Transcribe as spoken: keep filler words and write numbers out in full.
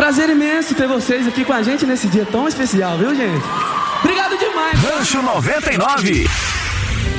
Prazer imenso ter vocês aqui com a gente nesse dia tão especial, viu, gente? Obrigado demais. Rancho noventa e nove.